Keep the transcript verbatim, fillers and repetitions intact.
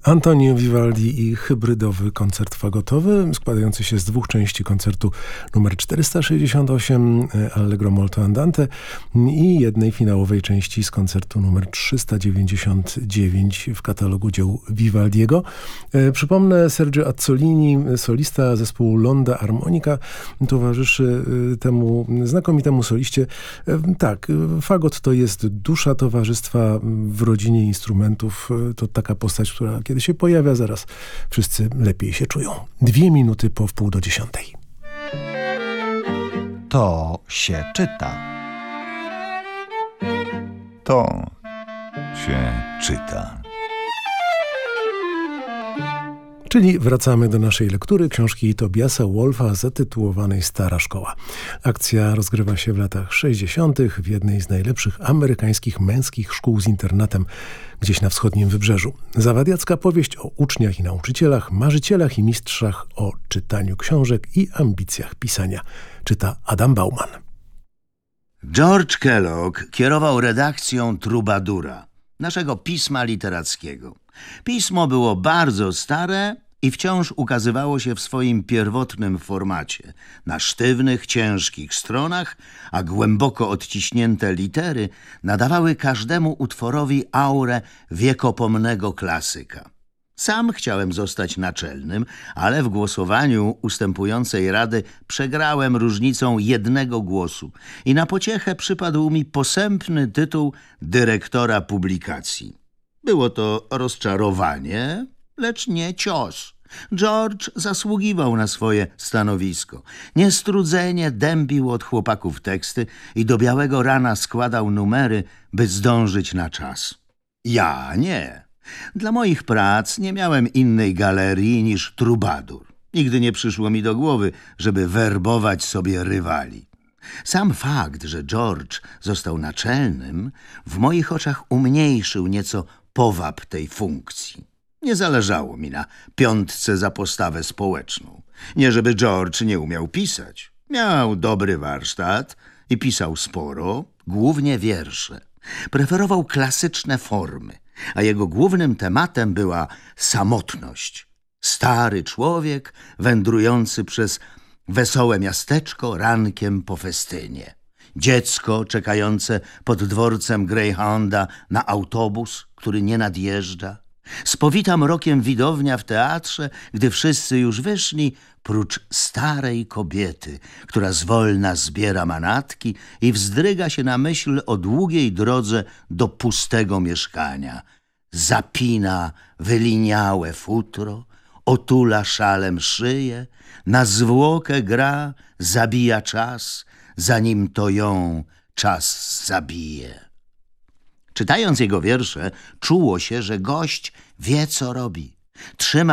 Antonio Vivaldi i hybrydowy koncert fagotowy składający się z dwóch części koncertu numer czterysta sześćdziesiąt osiem Allegro molto andante i jednej finałowej części z koncertu numer trzysta dziewięćdziesiąt dziewięć w katalogu dzieł Vivaldiego. Przypomnę, Sergio Azzolini, solista zespołu L'Onda Armonica, towarzyszy temu znakomitemu soliście. Tak, fagot to jest dusza towarzystwa w rodzinie instrumentów. To taka postać, która kiedy się pojawia, zaraz wszyscy lepiej się czują. Dwie minuty po wpół do dziesiątej. To się czyta. To się czyta. Czyli wracamy do naszej lektury książki Tobiasa Wolfa zatytułowanej Stara Szkoła. Akcja rozgrywa się w latach sześćdziesiątych w jednej z najlepszych amerykańskich męskich szkół z internatem gdzieś na wschodnim wybrzeżu. Zawadiacka powieść o uczniach i nauczycielach, marzycielach i mistrzach, o czytaniu książek i ambicjach pisania. Czyta Adam Bauman. George Kellogg kierował redakcją Trubadura, naszego pisma literackiego. Pismo było bardzo stare i wciąż ukazywało się w swoim pierwotnym formacie, na sztywnych, ciężkich stronach, a głęboko odciśnięte litery nadawały każdemu utworowi aurę wiekopomnego klasyka. Sam chciałem zostać naczelnym, ale w głosowaniu ustępującej rady przegrałem różnicą jednego głosu i na pociechę przypadł mi posępny tytuł dyrektora publikacji. Było to rozczarowanie, lecz nie cios. George zasługiwał na swoje stanowisko. Niestrudzenie dębił od chłopaków teksty i do białego rana składał numery, by zdążyć na czas. Ja nie. Dla moich prac nie miałem innej galerii niż Trubadur. Nigdy nie przyszło mi do głowy, żeby werbować sobie rywali. Sam fakt, że George został naczelnym, w moich oczach umniejszył nieco powab tej funkcji. Nie zależało mi na piątce za postawę społeczną. Nie żeby George nie umiał pisać. Miał dobry warsztat i pisał sporo, głównie wiersze. Preferował klasyczne formy, a jego głównym tematem była samotność. Stary człowiek wędrujący przez wesołe miasteczko rankiem po festynie. Dziecko czekające pod dworcem Greyhounda na autobus, który nie nadjeżdża. Spowita mrokiem widownia w teatrze, gdy wszyscy już wyszli, prócz starej kobiety, która zwolna zbiera manatki i wzdryga się na myśl o długiej drodze do pustego mieszkania. Zapina wyliniałe futro, otula szalem szyję, na zwłokę gra, zabija czas, zanim to ją czas zabije. Czytając jego wiersze, czuło się, że gość wie, co robi. Trzyma